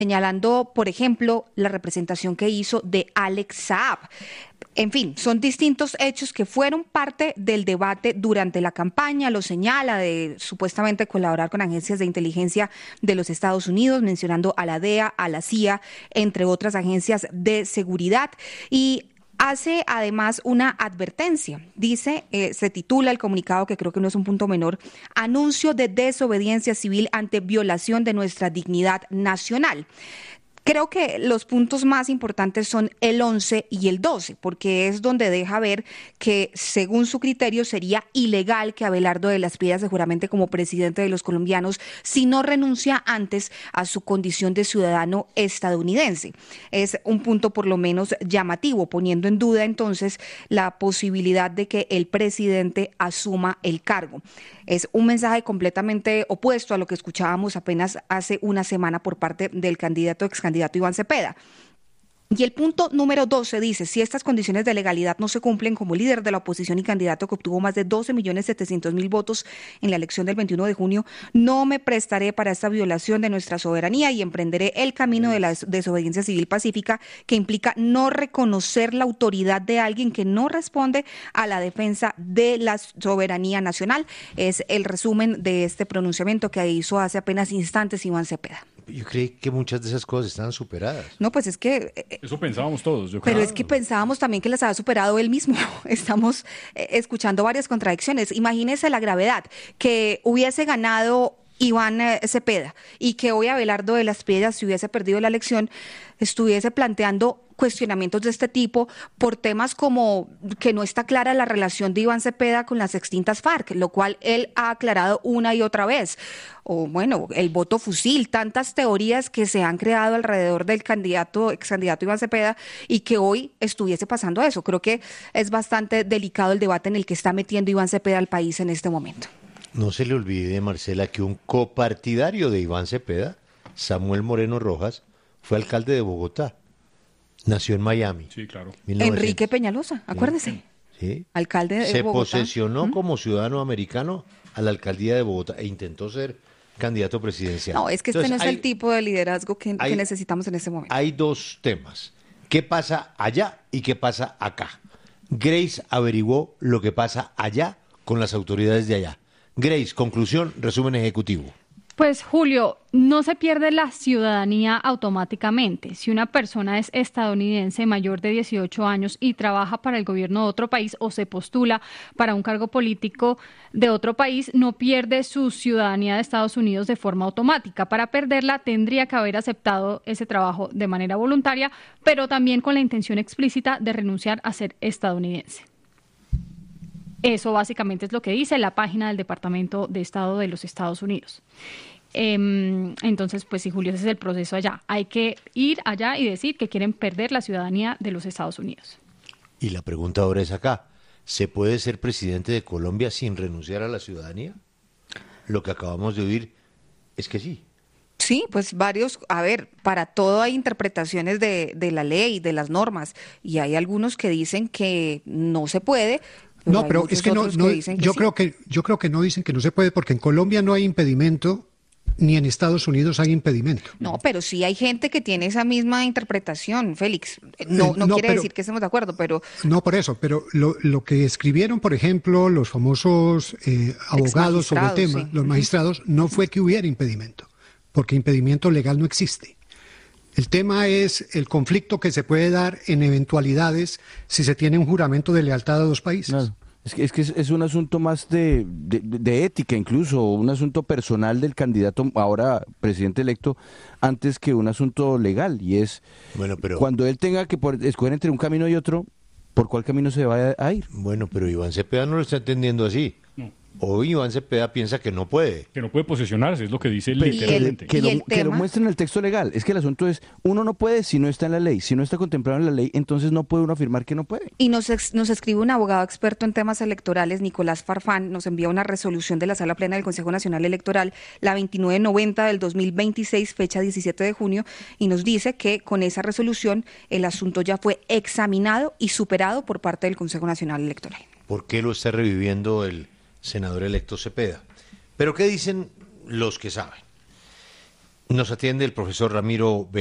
señalando, por ejemplo, la representación que hizo de Alex Saab. En fin, son distintos hechos que fueron parte del debate durante la campaña. Lo señala de supuestamente colaborar con agencias de inteligencia de los Estados Unidos, mencionando a la DEA, a la CIA, entre otras agencias de seguridad. Y hace además una advertencia. Dice, se titula el comunicado, que creo que no es un punto menor, anuncio de desobediencia civil ante violación de nuestra dignidad nacional. Creo que los puntos más importantes son el 11 y el 12, porque es donde deja ver que, según su criterio, sería ilegal que Abelardo de las Piedras se juramente como presidente de los colombianos si no renuncia antes a su condición de ciudadano estadounidense. Es un punto por lo menos llamativo, poniendo en duda entonces la posibilidad de que el presidente asuma el cargo. Es un mensaje completamente opuesto a lo que escuchábamos apenas hace una semana por parte del ex candidato Iván Cepeda. Y el punto número 12 dice, si estas condiciones de legalidad no se cumplen, como líder de la oposición y candidato que obtuvo más de 12.700.000 votos en la elección del 21 de junio, no me prestaré para esta violación de nuestra soberanía y emprenderé el camino de la desobediencia civil pacífica, que implica no reconocer la autoridad de alguien que no responde a la defensa de la soberanía nacional. Es el resumen de este pronunciamiento que hizo hace apenas instantes Iván Cepeda. Yo creí que muchas de esas cosas estaban superadas. No, pues es que... Eso pensábamos todos, yo creo. Pero es que pensábamos también que las había superado él mismo. Estamos escuchando varias contradicciones. Imagínese la gravedad, que hubiese ganado Iván Cepeda y que hoy Abelardo de las Piedras, si hubiese perdido la elección, estuviese planteando cuestionamientos de este tipo por temas como que no está clara la relación de Iván Cepeda con las extintas FARC, lo cual él ha aclarado una y otra vez. O bueno, el voto fusil, tantas teorías que se han creado alrededor del ex candidato Iván Cepeda, y que hoy estuviese pasando eso. Creo que es bastante delicado el debate en el que está metiendo Iván Cepeda al país en este momento. No se le olvide, Marcela, que un copartidario de Iván Cepeda, Samuel Moreno Rojas, fue alcalde de Bogotá. Nació en Miami. Sí, claro. 1900. Enrique Peñalosa, acuérdese. Sí. Alcalde de Se Bogotá. posesionó como ciudadano americano a la alcaldía de Bogotá e intentó ser candidato presidencial. No, es que Entonces, no es el tipo de liderazgo que necesitamos en este momento. Hay dos temas. ¿Qué pasa allá y qué pasa acá? Grace averiguó lo que pasa allá con las autoridades de allá. Grace, conclusión, resumen ejecutivo. Pues Julio, no se pierde la ciudadanía automáticamente. Si una persona es estadounidense mayor de 18 años y trabaja para el gobierno de otro país o se postula para un cargo político de otro país, no pierde su ciudadanía de Estados Unidos de forma automática. Para perderla tendría que haber aceptado ese trabajo de manera voluntaria, pero también con la intención explícita de renunciar a ser estadounidense. Eso básicamente es lo que dice la página del Departamento de Estado de los Estados Unidos. Entonces, pues sí, Julio, ese es el proceso allá. Hay que ir allá y decir que quieren perder la ciudadanía de los Estados Unidos. Y la pregunta ahora es acá. ¿Se puede ser presidente de Colombia sin renunciar a la ciudadanía? Lo que acabamos de oír es que sí. Sí, pues varios, a ver, para todo hay interpretaciones de la ley, de las normas, y hay algunos que dicen que no se puede. No, pero es que yo creo que no dicen que no se puede, porque en Colombia no hay impedimento, ni en Estados Unidos hay impedimento. No, pero sí hay gente que tiene esa misma interpretación, Félix. No quiere decir que estemos de acuerdo, pero... No, por eso, pero lo que escribieron, por ejemplo, los famosos abogados sobre el tema, sí, los magistrados, no fue que hubiera impedimento, porque impedimento legal no existe. El tema es el conflicto que se puede dar en eventualidades si se tiene un juramento de lealtad a dos países. Claro. Es que es un asunto más de ética, incluso un asunto personal del candidato, ahora presidente electo, antes que un asunto legal. Y es, bueno, pero cuando él tenga que escoger entre un camino y otro, ¿por cuál camino se va a ir? Bueno, pero Iván Cepeda no lo está entendiendo así. No. Hoy Iván Cepeda piensa que no puede. Que no puede posesionarse, es lo que dice literalmente. Que lo muestre en el texto legal. Es que el asunto es, uno no puede si no está en la ley. Si no está contemplado en la ley, entonces no puede uno afirmar que no puede. Y nos escribe un abogado experto en temas electorales, Nicolás Farfán, nos envía una resolución de la Sala Plena del Consejo Nacional Electoral, la 2990 del 2026, fecha 17 de junio, y nos dice que con esa resolución el asunto ya fue examinado y superado por parte del Consejo Nacional Electoral. ¿Por qué lo está reviviendo el senador electo Cepeda? Pero ¿qué dicen los que saben? Nos atiende el profesor Ramiro